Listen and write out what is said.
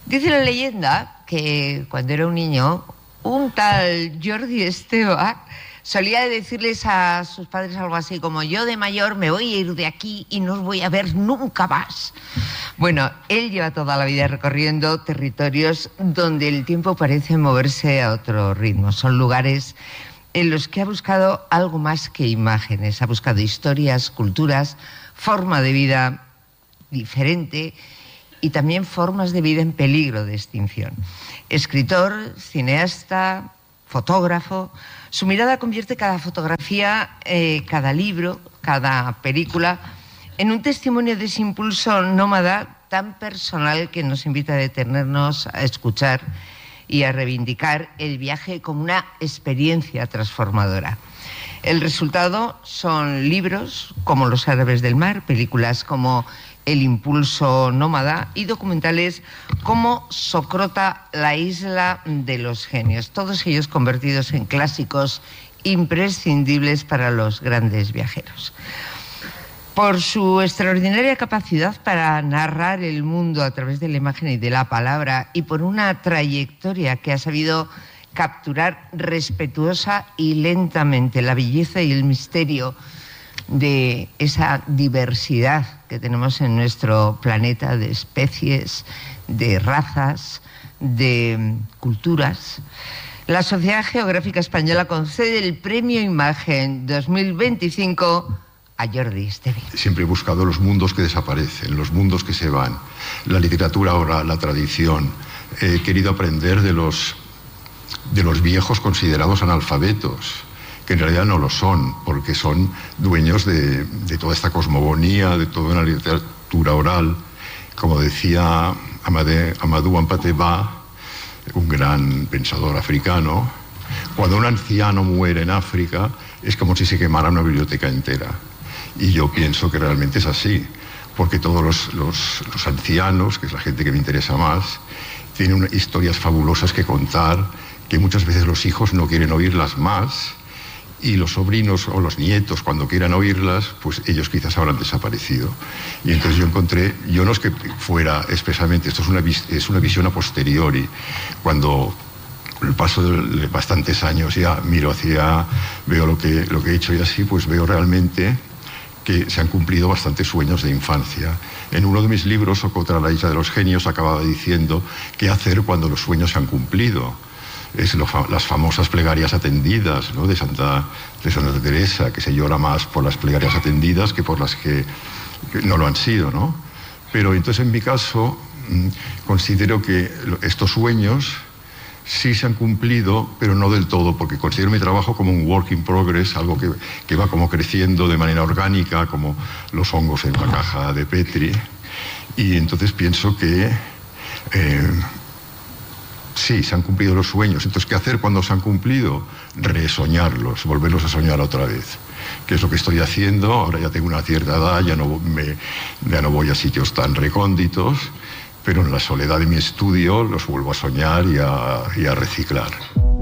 Dice la leyenda que cuando era un niño, un tal Jordi Esteva solía decirles a sus padres algo así como: yo de mayor me voy a ir de aquí y no os voy a ver nunca más. Bueno, él lleva toda la vida recorriendo territorios donde el tiempo parece moverse a otro ritmo. Son lugares en los que ha buscado algo más que imágenes. Ha buscado historias, culturas, forma de vida diferente y también formas de vida en peligro de extinción. Escritor, cineasta, fotógrafo, su mirada convierte cada fotografía, cada libro, cada película en un testimonio de ese impulso nómada tan personal que nos invita a detenernos, a escuchar y a reivindicar el viaje como una experiencia transformadora. El resultado son libros como Los árabes del mar, películas como El impulso nómada y documentales como Socrota, la isla de los genios, todos ellos convertidos en clásicos imprescindibles para los grandes viajeros. Por su extraordinaria capacidad para narrar el mundo a través de la imagen y de la palabra, y por una trayectoria que ha sabido capturar respetuosa y lentamente la belleza y el misterio de esa diversidad que tenemos en nuestro planeta, de especies, de razas, de culturas, la Sociedad Geográfica Española concede el Premio Imagen 2025 a Jordi Esteva. Siempre he buscado los mundos que desaparecen, los mundos que se van, la literatura oral, la tradición. He querido aprender de los viejos considerados analfabetos, que en realidad no lo son, porque son dueños de toda esta cosmogonía, de toda una literatura oral. Como decía Amadou Hampâté-Bâ, un gran pensador africano, cuando un anciano muere en África es como si se quemara una biblioteca entera. Y yo pienso que realmente es así, porque todos los ancianos, que es la gente que me interesa más, tienen historias fabulosas que contar, que muchas veces los hijos no quieren oírlas más, y los sobrinos o los nietos, cuando quieran oírlas, pues ellos quizás habrán desaparecido. Y entonces yo no es que fuera expresamente, esto es una visión a posteriori. Cuando el paso de bastantes años ya veo lo que he hecho y así, pues veo realmente que se han cumplido bastantes sueños de infancia. En uno de mis libros, Socrota, la isla de los genios, acababa diciendo qué hacer cuando los sueños se han cumplido. Es las famosas plegarias atendidas, ¿no?, de Santa Teresa, que se llora más por las plegarias atendidas que por las que no lo han sido, ¿no? Pero entonces, en mi caso, considero que estos sueños sí se han cumplido, pero no del todo, porque considero mi trabajo como un work in progress, algo que va como creciendo de manera orgánica, como los hongos en una caja de Petri. Y entonces pienso que sí, se han cumplido los sueños. Entonces, ¿qué hacer cuando se han cumplido? Resoñarlos, volverlos a soñar otra vez. Que es lo que estoy haciendo. Ahora ya tengo una cierta edad, ya no voy a sitios tan recónditos, pero en la soledad de mi estudio los vuelvo a soñar y a reciclar.